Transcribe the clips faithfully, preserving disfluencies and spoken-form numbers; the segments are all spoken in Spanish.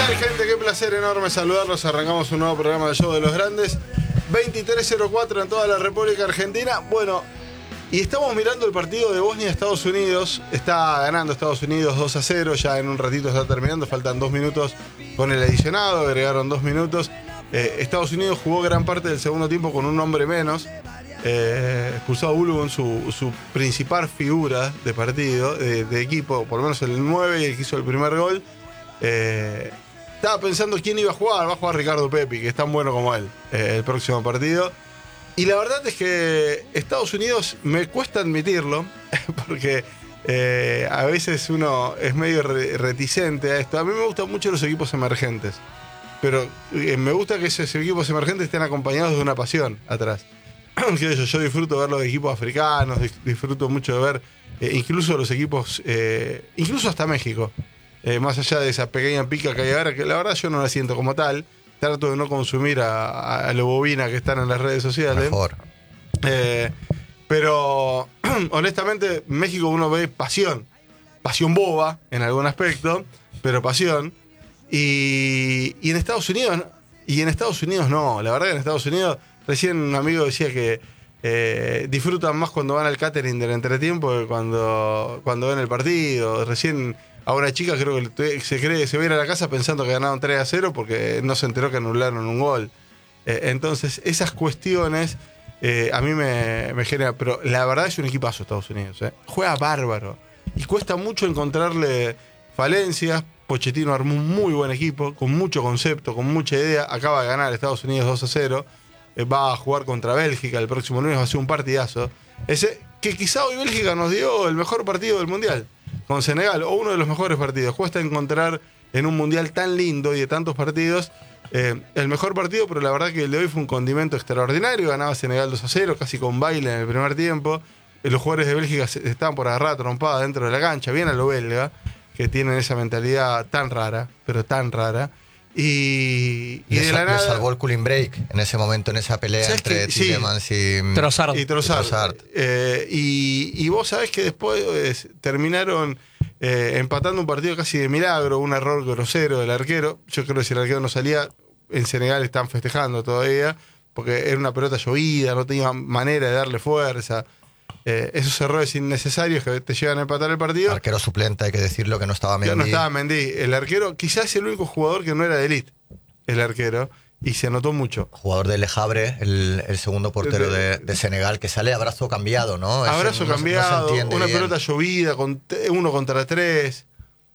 tal, gente? Qué placer enorme saludarlos. Arrancamos un nuevo programa del Show de los Grandes. veintitrés cero cuatro en toda la República Argentina. Bueno, y estamos mirando el partido de Bosnia-Estados Unidos. Está ganando Estados Unidos dos a cero. Ya en un ratito está terminando. Faltan dos minutos con el adicionado. Agregaron dos minutos. Eh, Estados Unidos jugó gran parte del segundo tiempo con un hombre menos. Eh, expulsó a Bulugun, su, su principal figura de partido, de, de equipo, por lo menos el nueve, y el que hizo el primer gol. Eh, estaba pensando quién iba a jugar. Va a jugar Ricardo Pepi, que es tan bueno como él, eh, el próximo partido. Y la verdad es que Estados Unidos me cuesta admitirlo, porque eh, a veces uno es medio re- reticente a esto. A mí me gustan mucho los equipos emergentes, pero eh, me gusta que esos equipos emergentes estén acompañados de una pasión atrás. Yo, yo disfruto ver los equipos africanos, disfruto mucho de ver eh, incluso los equipos, eh, incluso hasta México. Eh, más allá de esa pequeña pica que hay ahora, que la verdad yo no la siento como tal. Trato de no consumir a, a, a lo bobina que están en las redes sociales. Mejor. Eh, pero, honestamente, México uno ve pasión. Pasión boba, en algún aspecto, pero pasión. Y, y en Estados Unidos, y en Estados Unidos no. La verdad que en Estados Unidos, recién un amigo decía que eh, disfrutan más cuando van al catering del entretiempo que cuando, cuando ven el partido. Recién a una chica creo que se cree se va a ir a la casa pensando que ganaron tres a cero porque no se enteró que anularon un gol. Eh, entonces, esas cuestiones eh, a mí me, me generan. Pero la verdad es un equipazo Estados Unidos. Eh. Juega bárbaro. Y cuesta mucho encontrarle falencias. Pochettino armó un muy buen equipo, con mucho concepto, con mucha idea. Acaba de ganar Estados Unidos dos a cero. Eh, va a jugar contra Bélgica el próximo lunes, va a ser un partidazo. Ese, que quizá hoy Bélgica nos dio el mejor partido del Mundial. Con Senegal, o uno de los mejores partidos. Cuesta encontrar en un mundial tan lindo y de tantos partidos eh, el mejor partido, pero la verdad que el de hoy fue un condimento extraordinario. Ganaba Senegal dos a cero, casi con baile en el primer tiempo. Eh, los jugadores de Bélgica estaban por agarrar trompada dentro de la cancha, bien a lo belga, que tienen esa mentalidad tan rara, pero tan rara. Y, y le, de la nada, le salvó el cooling break en ese momento, en esa pelea entre sí, Tielemans y Trossard. Y Trossard. Y, Trossard. Eh, y, y vos sabés que después eh, terminaron eh, empatando un partido casi de milagro, un error grosero del arquero. Yo creo que si el arquero no salía, en Senegal están festejando todavía, porque era una pelota llovida, no tenía manera de darle fuerza. Eh, esos errores innecesarios que te llevan a empatar el partido. Arquero suplente, hay que decirlo, que no estaba Mendy. Ya no estaba Mendy. El arquero, quizás es el único jugador que no era de élite, el arquero, y se notó mucho. Jugador de Le Havre, el, el segundo portero de, de Senegal, que sale a brazo cambiado, ¿no? Abrazo Eso no, cambiado, no se una bien. pelota llovida, con uno contra tres.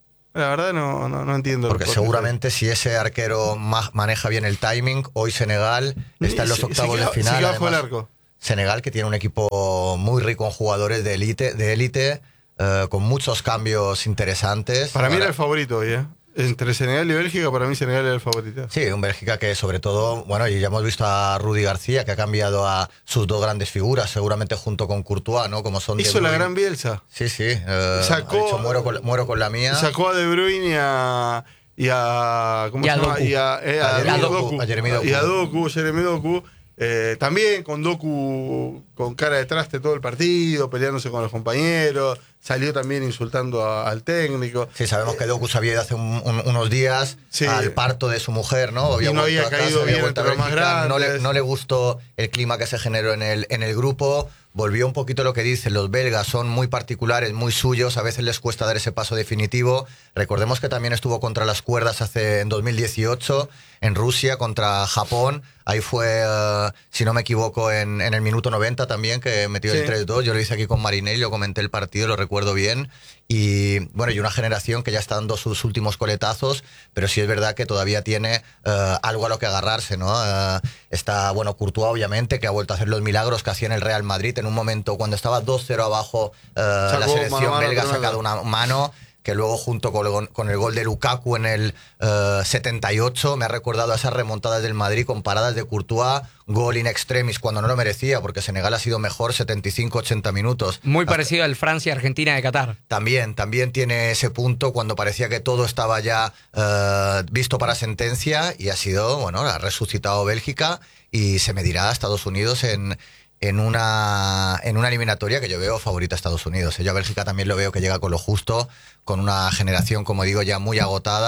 La verdad no, no, no entiendo. Porque seguramente si ese arquero ma- maneja bien el timing, hoy Senegal está en los octavos se, se de final. Se queda bajo el además, arco. Senegal, que tiene un equipo muy rico en jugadores de élite, de élite eh, con muchos cambios interesantes. Para mí Ahora, era el favorito hoy, ¿eh? Entre Senegal y Bélgica, para mí Senegal era el favorito. Sí, un Bélgica que sobre todo, bueno, y ya hemos visto a Rudy García, que ha cambiado a sus dos grandes figuras, seguramente junto con Courtois, ¿no? Como son Hizo De la Bruyne. gran Bielsa. Sí, sí. Eh, Sacó- ha dicho, muero, con, muero con la mía. Sacó a De Bruyne y a... Y a ¿cómo Y se a llama? Doku. Y a, eh, A a Jeremy Doku. Doku, a Jeremy Doku. Y a Doku, Jeremy Doku. Eh, también con Doku con cara de traste todo el partido, peleándose con los compañeros. Salió también insultando a- al técnico. Sí, sabemos que Doku se había ido hace un- un- unos días Sí. al parto de su mujer, ¿no? Y no vuelto había a casa, caído había bien vuelto a entre los más Bélgica, no le, grandes. no le gustó el clima que se generó en el, en el grupo. Volvió un poquito lo que dicen, los belgas son muy particulares, muy suyos, a veces les cuesta dar ese paso definitivo. Recordemos que también estuvo contra las cuerdas hace en dos mil dieciocho, en Rusia, contra Japón. Ahí fue, uh, si no me equivoco, en, en el minuto noventa también, que metió Sí. el tres dos. Yo lo hice aquí con Marinelli, lo comenté el partido, lo recuerdo bien. Y bueno, y una generación que ya está dando sus últimos coletazos, pero sí es verdad que todavía tiene uh, algo a lo que agarrarse, ¿no? Uh, está, bueno, Courtois, obviamente, que ha vuelto a hacer los milagros que hacía en el Real Madrid en un momento cuando estaba dos cero abajo. Uh, la Sacó selección mano a mano, belga ha tremendo. sacado una mano que luego junto con, con el gol de Lukaku en el uh, setenta y ocho me ha recordado a esas remontadas del Madrid con paradas de Courtois, gol in extremis cuando no lo merecía, porque Senegal ha sido mejor setenta y cinco ochenta minutos. Muy Hasta- parecido al Francia-Argentina de Qatar. También, también tiene ese punto cuando parecía que todo estaba ya uh, visto para sentencia, y ha sido, bueno, ha resucitado Bélgica y se medirá a Estados Unidos en... En una, en una eliminatoria que yo veo favorita a Estados Unidos. Yo a Bélgica también lo veo que llega con lo justo, con una generación, como digo, ya muy agotada,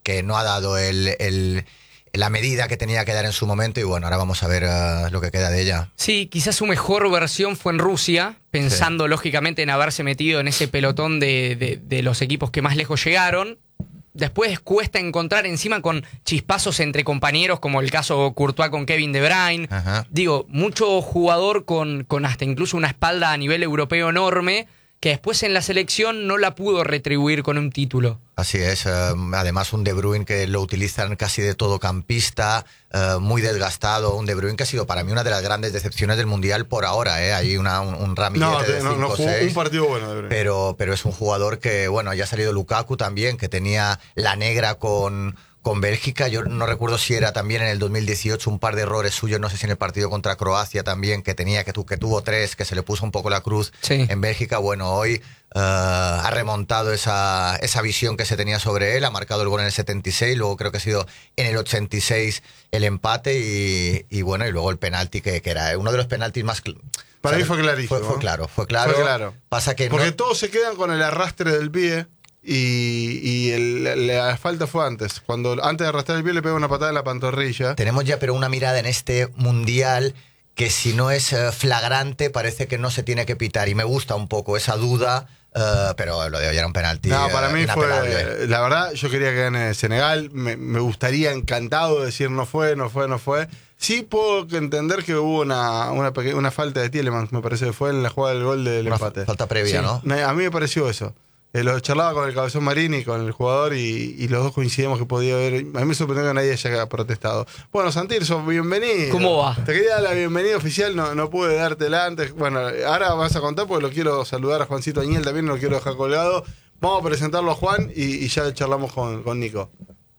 que no ha dado el, el, la medida que tenía que dar en su momento y bueno, ahora vamos a ver uh, lo que queda de ella. Sí, quizás su mejor versión fue en Rusia, pensando sí. lógicamente en haberse metido en ese pelotón de, de, de los equipos que más lejos llegaron. Después cuesta encontrar encima con chispazos entre compañeros, como el caso Courtois con Kevin De Bruyne. Ajá. Digo, mucho jugador con, con hasta incluso una espalda a nivel europeo enorme, que después en la selección no la pudo retribuir con un título. Así es, eh, además un De Bruyne que lo utilizan casi de todo campista, eh, muy desgastado, un De Bruyne que ha sido para mí una de las grandes decepciones del Mundial por ahora, ¿eh? Hay una, un, un ramillete no, de no, cinco no jugó seis, un partido bueno de Bruyne. Pero, pero es un jugador que, bueno, ya ha salido Lukaku también, que tenía la negra con... con Bélgica, yo no recuerdo si era también en el dos mil dieciocho un par de errores suyos, no sé si en el partido contra Croacia también, que tenía que, tu, que tuvo tres, que se le puso un poco la cruz sí. en Bélgica. Bueno, hoy uh, ha remontado esa, esa visión que se tenía sobre él, ha marcado el gol en el setenta y seis, luego creo que ha sido en el ochenta y seis el empate y, y bueno, y luego el penalti que, que era uno de los penaltis más... Para o sea, mí fue clarísimo. Fue, fue claro, fue claro. Fue claro. Pasa que Porque no... todos se quedan con el arrastre del pie. Y, y el, la falta fue antes. Cuando antes de arrastrar el pie le pega una patada en la pantorrilla. Tenemos ya pero una mirada en este mundial que si no es uh, flagrante parece que no se tiene que pitar. Y me gusta un poco esa duda, uh, pero lo de hoy era un penalti. No, para uh, mí inapelable. fue... La verdad, yo quería que gane Senegal. Me, me gustaría encantado decir no fue, no fue, no fue. Sí puedo entender que hubo una, una, peque- una falta de Tielemans, me parece que fue en la jugada del gol del una empate. Falta previa, sí. ¿no? Me, a mí me pareció eso. Eh, lo charlaba con el Cabezón Marini, con el jugador, y, y los dos coincidimos que podía haber. A mí me sorprendió que nadie haya protestado. Bueno, Santirso, bienvenido. ¿Cómo va? Te quería dar la bienvenida oficial, no, no pude dártela antes. Bueno, ahora vas a contar porque lo quiero saludar a Juancito Añel, también no lo quiero dejar colgado. Vamos a presentarlo a Juan y, y ya charlamos con, con Nico.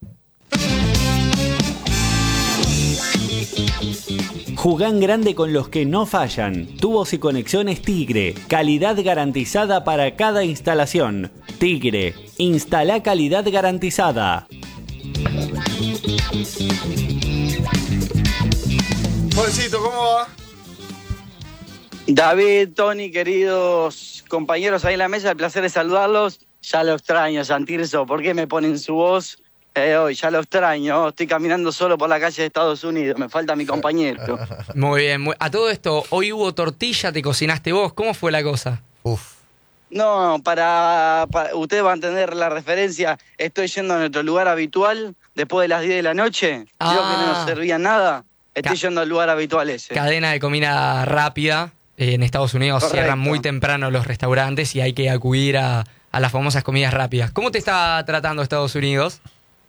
Jugá en grande con los que no fallan. Tubos y conexiones Tigre. Calidad garantizada para cada instalación. Tigre. Instalá calidad garantizada. Juancito, ¿cómo va? David, Tony, queridos compañeros ahí en la mesa, el placer de saludarlos. Ya lo extraño, Santirso. ¿Por qué me ponen su voz? Eh, hoy ya lo extraño, estoy caminando solo por la calle de Estados Unidos, me falta mi compañero. Muy bien, muy... a todo esto, hoy hubo tortilla, te cocinaste vos, ¿cómo fue la cosa? Uf. No, para, para ustedes van a entender la referencia, estoy yendo a nuestro lugar habitual después de las diez de la noche, ah. yo que no nos servía nada, estoy Ca- yendo al lugar habitual ese. Cadena de comida rápida, eh, en Estados Unidos Correcto. Cierran muy temprano los restaurantes y hay que acudir a, a las famosas comidas rápidas. ¿Cómo te está tratando Estados Unidos?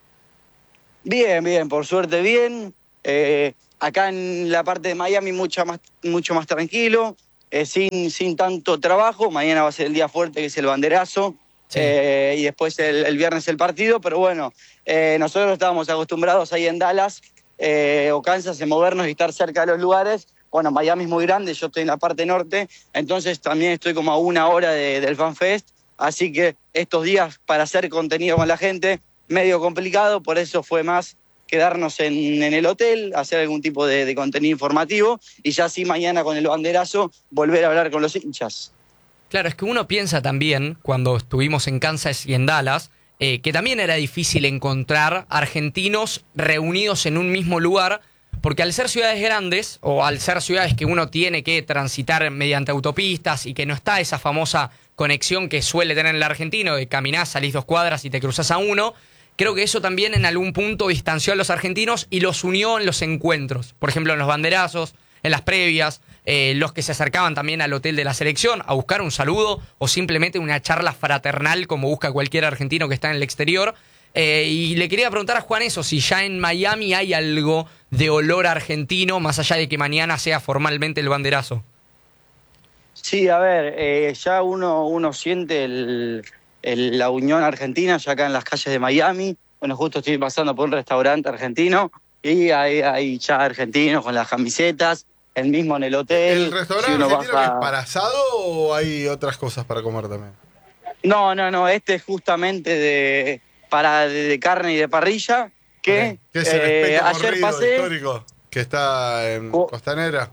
Bien, bien, por suerte bien. Eh, acá en la parte de Miami mucho más, mucho más tranquilo, eh, sin, sin tanto trabajo. Mañana va a ser el día fuerte, que es el banderazo. Sí. Eh, y después el, el viernes el partido. Pero bueno, eh, nosotros estábamos acostumbrados ahí en Dallas eh, o Kansas en movernos y estar cerca de los lugares. Bueno, Miami es muy grande, yo estoy en la parte norte, entonces también estoy como a una hora de, del FanFest. Así que estos días para hacer contenido con la gente... medio complicado, por eso fue más quedarnos en, en el hotel, hacer algún tipo de, de contenido informativo y ya así mañana con el banderazo volver a hablar con los hinchas. Claro, es que uno piensa también, cuando estuvimos en Kansas y en Dallas, eh, que también era difícil encontrar argentinos reunidos en un mismo lugar, porque al ser ciudades grandes, o al ser ciudades que uno tiene que transitar mediante autopistas y que no está esa famosa conexión que suele tener el argentino, de caminás, salís dos cuadras y te cruzás a uno, creo que eso también en algún punto distanció a los argentinos y los unió en los encuentros. Por ejemplo, en los banderazos, en las previas, eh, los que se acercaban también al hotel de la selección a buscar un saludo o simplemente una charla fraternal como busca cualquier argentino que está en el exterior. Eh, y le quería preguntar a Juan eso, si ya en Miami hay algo de olor argentino, más allá de que mañana sea formalmente el banderazo. Sí, a ver, eh, ya uno, uno siente el... El, la Unión Argentina, ya acá en las calles de Miami. Bueno, justo estoy pasando por un restaurante argentino y hay, hay ya argentinos con las camisetas, el mismo en el hotel. ¿El restaurante si argentino baja... es para asado o hay otras cosas para comer también? No, no, no, este es justamente de para de, de carne y de parrilla. Que, okay. ¿Qué es el eh, espeto ayer pasé, histórico que está en oh, Costanera?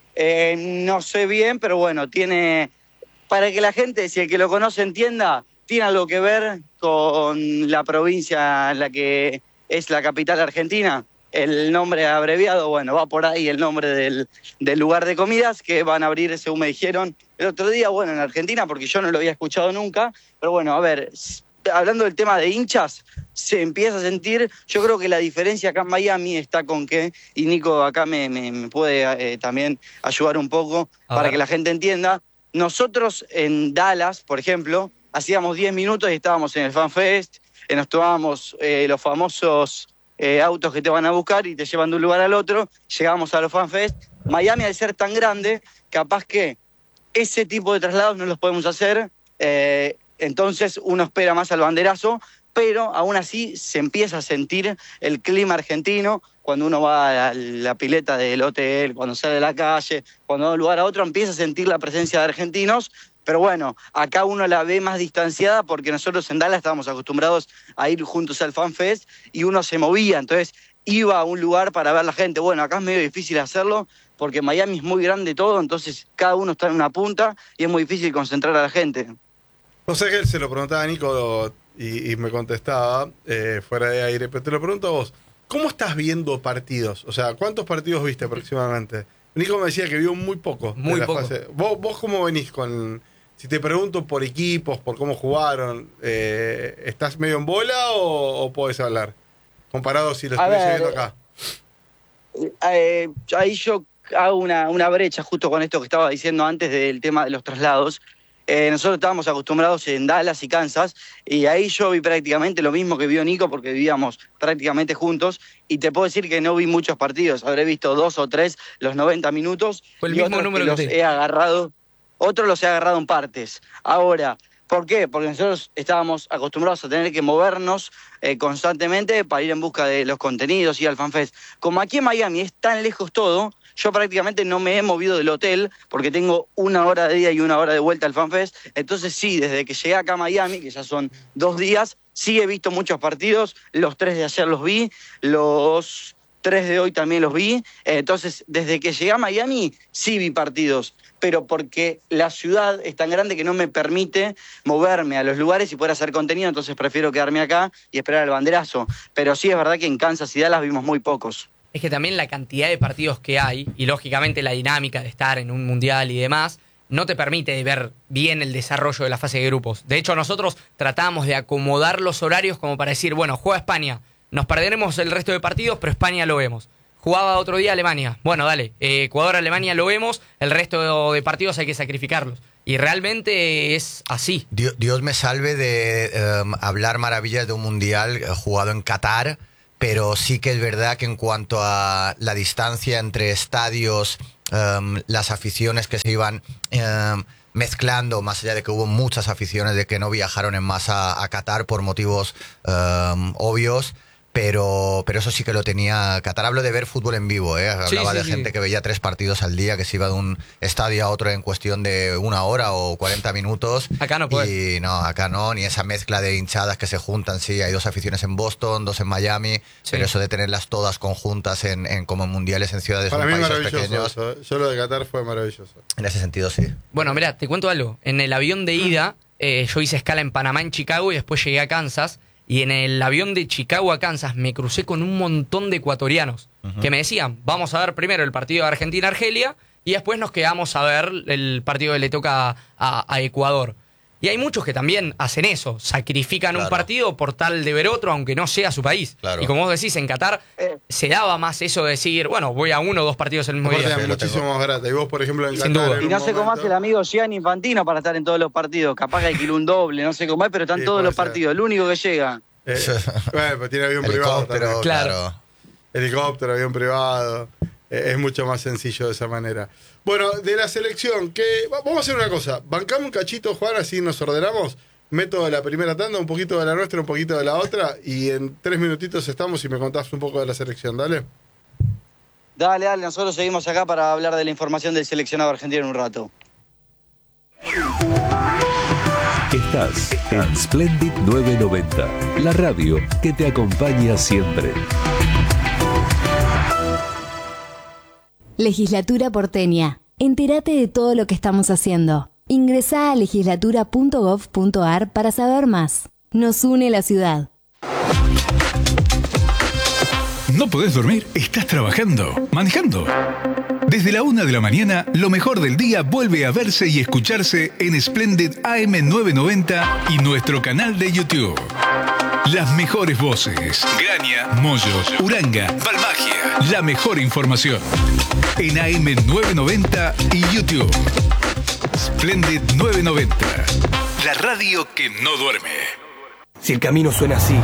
Eh, no sé bien, pero bueno, tiene... Para que la gente, si el que lo conoce entienda, ¿tiene algo que ver con la provincia en la que es la capital argentina? El nombre abreviado, bueno, va por ahí el nombre del, del lugar de comidas que van a abrir, según me dijeron el otro día, bueno, en Argentina, porque yo no lo había escuchado nunca. Pero bueno, a ver, hablando del tema de hinchas, se empieza a sentir, yo creo que la diferencia acá en Miami está con que, y Nico acá me, me, me puede eh, también ayudar un poco A para ver. que la gente entienda. Nosotros en Dallas, por ejemplo, hacíamos diez minutos y estábamos en el Fan Fest, eh, nos tomábamos eh, los famosos eh, autos que te van a buscar y te llevan de un lugar al otro, llegamos a los Fan Fest. Miami, al ser tan grande, capaz que ese tipo de traslados no los podemos hacer, eh, entonces uno espera más al banderazo, pero aún así se empieza a sentir el clima argentino cuando uno va a la pileta del hotel, cuando sale de la calle, cuando va de un lugar a otro, empieza a sentir la presencia de argentinos. Pero bueno, acá uno la ve más distanciada porque nosotros en Dallas estábamos acostumbrados a ir juntos al Fan Fest y uno se movía, entonces iba a un lugar para ver la gente. Bueno, acá es medio difícil hacerlo porque Miami es muy grande todo, entonces cada uno está en una punta y es muy difícil concentrar a la gente. No sé que él se lo preguntaba a Nico y, y me contestaba eh, fuera de aire, pero te lo pregunto a vos. ¿Cómo estás viendo partidos? O sea, ¿cuántos partidos viste aproximadamente? Nico me decía que vio muy poco. Muy de la poco. fase. ¿Vos, ¿Vos cómo venís con...? Si te pregunto por equipos, por cómo jugaron, eh, ¿estás medio en bola o, o podés hablar? Comparado si lo A estuviese ver, viendo acá. Eh, ahí yo hago una, una brecha justo con esto que estaba diciendo antes del tema de los traslados. Eh, nosotros estábamos acostumbrados en Dallas y Kansas y ahí yo vi prácticamente lo mismo que vio Nico porque vivíamos prácticamente juntos y te puedo decir que no vi muchos partidos, habré visto dos o tres los noventa minutos. Fue el y mismo otros número que que los usted. he agarrado, otros los he agarrado en partes. Ahora, ¿por qué? Porque nosotros estábamos acostumbrados a tener que movernos eh, constantemente para ir en busca de los contenidos y al FanFest. Como aquí en Miami es tan lejos todo, yo prácticamente no me he movido del hotel porque tengo una hora de ida y una hora de vuelta al FanFest. Entonces sí, desde que llegué acá a Miami, que ya son dos días, sí he visto muchos partidos. Los tres de ayer los vi, los tres de hoy también los vi. Entonces, desde que llegué a Miami, sí vi partidos. Pero porque la ciudad es tan grande que no me permite moverme a los lugares y poder hacer contenido, entonces prefiero quedarme acá y esperar el banderazo. Pero sí es verdad que en Kansas y Dallas vimos muy pocos. Es que también la cantidad de partidos que hay y lógicamente la dinámica de estar en un mundial y demás no te permite ver bien el desarrollo de la fase de grupos. De hecho, nosotros tratamos de acomodar los horarios como para decir, bueno, juega España, nos perderemos el resto de partidos, pero España lo vemos. Jugaba otro día Alemania, bueno, dale, eh, Ecuador-Alemania lo vemos, el resto de partidos hay que sacrificarlos. Y realmente es así. Dios, Dios me salve de eh, hablar maravillas de un mundial eh, jugado en Qatar, pero sí que es verdad que en cuanto a la distancia entre estadios, um, las aficiones que se iban um, mezclando, más allá de que hubo muchas aficiones de que no viajaron en masa a Qatar por motivos um, obvios, pero, pero eso sí que lo tenía Qatar. Hablo de ver fútbol en vivo, ¿eh? Hablaba Sí, sí, de sí. gente que veía tres partidos al día, que se iba de un estadio a otro en cuestión de una hora o cuarenta minutos. Acá no puede. Y no, acá no, ni esa mezcla de hinchadas que se juntan. Sí, hay dos aficiones en Boston, dos en Miami, Sí. pero eso de tenerlas todas conjuntas en, en como en mundiales en ciudades Para o mí en países maravilloso pequeños, eso, ¿eh? Yo lo de Qatar fue maravilloso. en ese sentido sí. Bueno, mirá, te cuento algo. En el avión de ida, eh, yo hice escala en Panamá, en Chicago, y después llegué a Kansas. Y en el avión de Chicago a Kansas me crucé con un montón de ecuatorianos uh-huh. que me decían, vamos a ver primero el partido de Argentina-Argelia y después nos quedamos a ver el partido que le toca a, a Ecuador. Y hay muchos que también hacen eso, sacrifican Claro. un partido por tal de ver otro, aunque no sea su país. Claro. Y como vos decís, en Qatar Eh. se daba más eso de decir, bueno, voy a uno o dos partidos el mismo Aparte día. era Sí, lo muchísimo tengo. más barata. Y vos, por ejemplo, en Sin Qatar... duda. en Y un no sé cómo momento- hace el amigo Gianni Infantino para estar en todos los partidos. Capaz que alquiló un doble, no sé cómo es, pero están Sí, todos puede los ser. partidos. El único que llega. Eh, bueno, pero tiene avión privado Helicóptero, también. Claro. claro. Helicóptero, avión privado. Eh, es mucho más sencillo de esa manera. Bueno, de la selección, que va- vamos a hacer una cosa. Bancamos un cachito, Juan, así nos ordenamos. Meto la primera tanda, un poquito de la nuestra, un poquito de la otra. Y en tres minutitos estamos y me contás un poco de la selección. Dale. Dale, dale, nosotros seguimos acá para hablar de la información del seleccionado argentino en un rato. Estás en Splendid novecientos noventa, la radio que te acompaña siempre. Legislatura porteña. Entérate de todo lo que estamos haciendo. Ingresá a legislatura punto gov punto ar para saber más. Nos une la ciudad. ¿No podés dormir? ¿Estás trabajando? ¿Manejando? Desde la una de la mañana, lo mejor del día vuelve a verse y escucharse en Splendid A M novecientos noventa y nuestro canal de YouTube. Las mejores voces. Graña, Moyos, Uranga, Balmagia. La mejor información. En A M novecientos noventa y YouTube. Splendid novecientos noventa. La radio que no duerme. Si el camino suena así,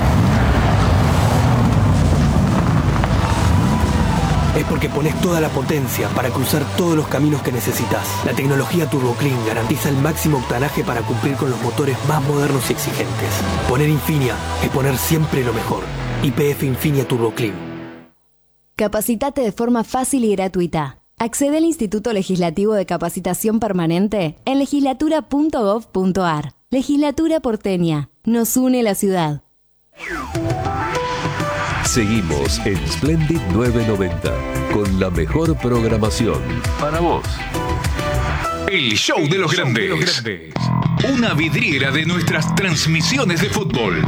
es porque pones toda la potencia para cruzar todos los caminos que necesitas. La tecnología Turbo Clean garantiza el máximo octanaje para cumplir con los motores más modernos y exigentes. Poner Infinia es poner siempre lo mejor. Y P F Infinia Turbo Clean. Capacitate de forma fácil y gratuita. Accede al Instituto Legislativo de Capacitación Permanente en legislatura punto gov punto ar. Legislatura porteña. Nos une la ciudad. Seguimos en Splendid novecientos noventa con la mejor programación para vos. El show de los grandes. Una vidriera de nuestras transmisiones de fútbol.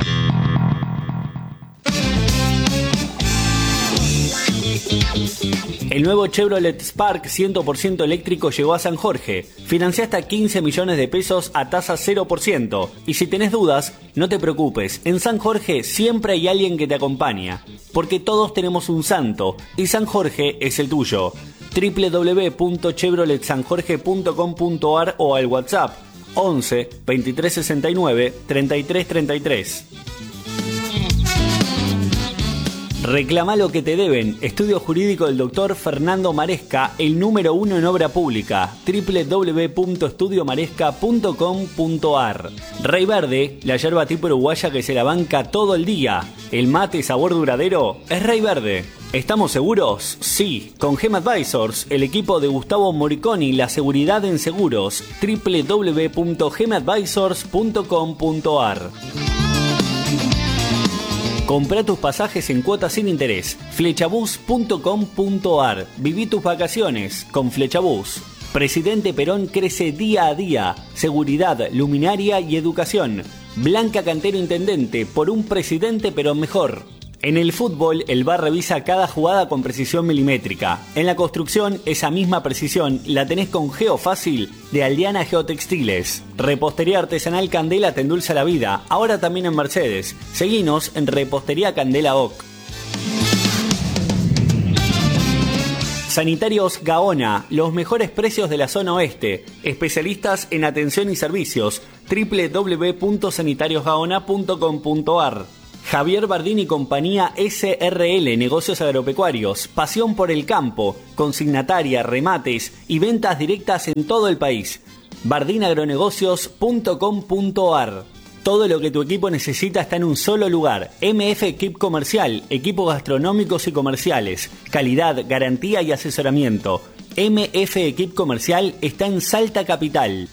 El nuevo Chevrolet Spark cien por ciento eléctrico llegó a San Jorge. Financia hasta quince millones de pesos a tasa cero por ciento. Y si tenés dudas, no te preocupes. En San Jorge siempre hay alguien que te acompaña. Porque todos tenemos un santo. Y San Jorge es el tuyo. doble u doble u doble u punto chevrolet san jorge punto com punto ar o al WhatsApp once, veintitrés sesenta y nueve, treinta y tres treinta y tres. Reclama lo que te deben. Estudio jurídico del doctor Fernando Maresca, el número uno en obra pública. doble u doble u doble u punto estudio maresca punto com punto ar. Rey Verde, la yerba tipo uruguaya que se la banca todo el día. El mate sabor duradero es Rey Verde. ¿Estamos seguros? Sí. Con Gem Advisors, el equipo de Gustavo Moriconi, la seguridad en seguros. doble u doble u doble u punto gem advisors punto com punto ar. Comprá tus pasajes en cuotas sin interés. flechabus punto com punto ar. Viví tus vacaciones con Flechabus. Presidente Perón crece día a día. Seguridad, luminaria y educación. Blanca Cantero Intendente, por un presidente Perón mejor. En el fútbol, el V A R revisa cada jugada con precisión milimétrica. En la construcción, esa misma precisión la tenés con GeoFácil de Aldeana Geotextiles. Repostería artesanal Candela te endulza la vida, ahora también en Mercedes. Seguinos en Repostería Candela O C. Sanitarios Gaona, los mejores precios de la zona oeste. Especialistas en atención y servicios. doble u doble u doble u punto sanitarios gaona punto com punto ar. Javier Bardín y compañía S R L, negocios agropecuarios, pasión por el campo, consignataria, remates y ventas directas en todo el país. bardin agronegocios punto com punto ar. Todo lo que tu equipo necesita está en un solo lugar. M F Equip Comercial, equipos gastronómicos y comerciales, calidad, garantía y asesoramiento. M F Equip Comercial está en Salta Capital.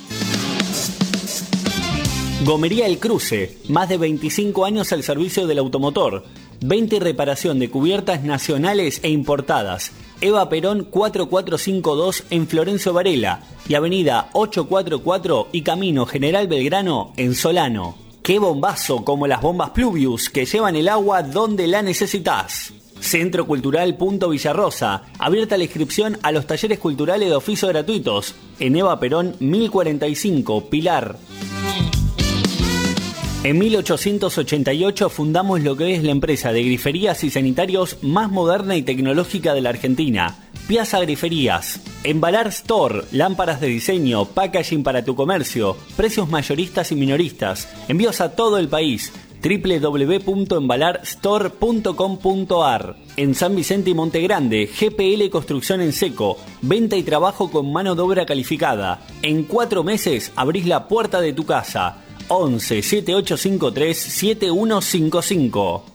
Gomería El Cruce, más de veinticinco años al servicio del automotor. Venta y reparación de cubiertas nacionales e importadas. Eva Perón cuatro cuatro cinco dos en Florencio Varela y Avenida ochocientos cuarenta y cuatro y Camino General Belgrano en Solano. ¡Qué bombazo como las bombas Pluvius que llevan el agua donde la necesitas! Centro Cultural Punto Villarrosa, abierta la inscripción a los talleres culturales de oficio gratuitos en Eva Perón mil cuarenta y cinco, Pilar. En mil ochocientos ochenta y ocho fundamos lo que es la empresa de griferías y sanitarios más moderna y tecnológica de la Argentina, Piazza Griferías. Embalar Store, lámparas de diseño, packaging para tu comercio, precios mayoristas y minoristas, envíos a todo el país. doble u doble u doble u punto embalar store punto com punto ar. En San Vicente y Monte Grande, G P L Construcción en Seco, venta y trabajo con mano de obra calificada. En cuatro meses abrís la puerta de tu casa. once, siete ocho cinco tres, siete uno cinco cinco.